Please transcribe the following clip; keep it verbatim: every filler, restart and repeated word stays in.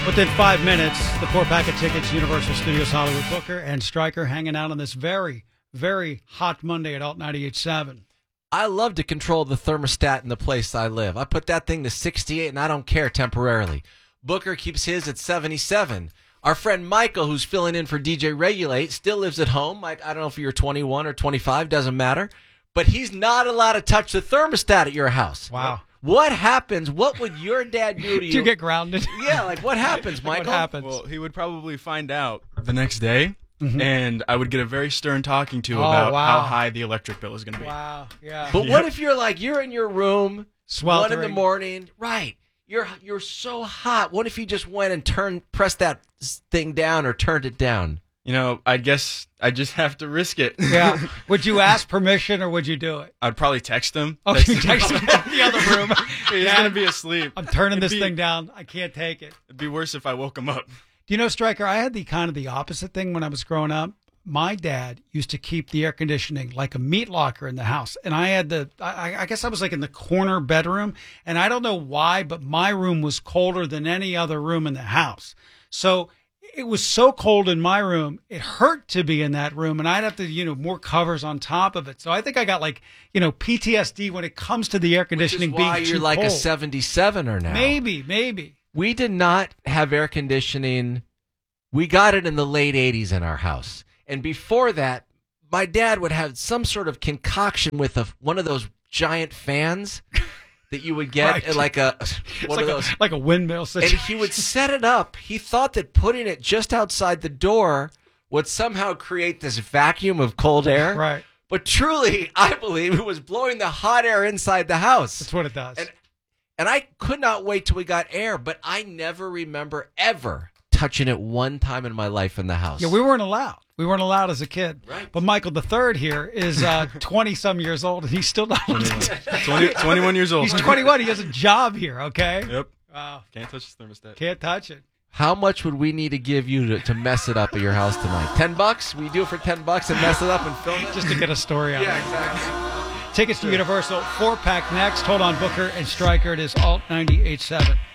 Within five minutes, the four pack of tickets, Universal Studios Hollywood. Booker and Stryker hanging out on this very, very hot Monday at Alt ninety-eight point seven. I love to control the thermostat in the place I live. I put that thing to sixty-eight, and I don't care temporarily. Booker keeps his at seventy-seven. Our friend Michael, who's filling in for D J Regulate, still lives at home. Mike, I don't know if you're twenty-one or twenty-five, doesn't matter. But he's not allowed to touch the thermostat at your house. Wow. What happens? What would your dad do to you? Did you get grounded? Yeah, like what happens, Michael? What happens? Well, he would probably find out the next day, Mhm. and I would get a very stern talking to Oh, about wow. how high the electric bill is going to be. Wow, yeah. But Yep. what if you're like, you're in your room, one in Sweltering. the morning, right? You're you're so hot. What if you just went and turned, pressed that thing down or turned it down? You know, I guess I just have to risk it. Yeah. Would you ask permission or would you do it? I'd probably text him. Oh, Text you him. text him from the other room. He's Dad, going to be asleep. I'm turning this It'd be- thing down. I can't take it. It'd be worse if I woke him up. Do you know, Stryker, I had the kind of the opposite thing when I was growing up. My dad used to keep the air conditioning like a meat locker in the house. And I had the, I, I guess I was like in the corner bedroom. And I don't know why, but my room was colder than any other room in the house. So it was so cold in my room, it hurt to be in that room. And I'd have to, you know, more covers on top of it. So I think I got like, you know, P T S D when it comes to the air conditioning Which is why being you're too like cold. a seventy-seven-er now. Maybe, maybe. We did not have air conditioning. We got it in the late eighties in our house. And before that, my dad would have some sort of concoction with a, one of those giant fans that you would get Right. at like a It's one like of those. a, like a windmill And situation. he would set it up. He thought that putting it just outside the door would somehow create this vacuum of cold air. Right. But truly, I believe it was blowing the hot air inside the house. That's what it does. And and I could not wait till we got air, but I never remember ever touching it one time in my life in the house. Yeah, we weren't allowed. We weren't allowed as a kid. Right. But Michael the third here is uh, twenty-some years old, and he's still not. twenty, twenty-one years old. He's twenty-one. He has a job here, okay? Yep. Wow. Can't touch the thermostat. Can't touch it. How much would we need to give you to, to mess it up at your house tonight? Ten bucks? We do it for ten bucks and mess it up and film it? Just to get a story out Yeah, of it. exactly. Tickets to Universal, four-pack next. Hold on, Booker and Stryker. It is Alt ninety-eight point seven.